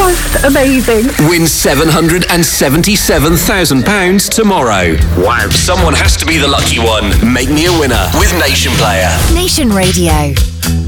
just amazing. Win £777,000 tomorrow. Wow, someone has to be the lucky one. Make me a winner with Nation Player. Nation Radio.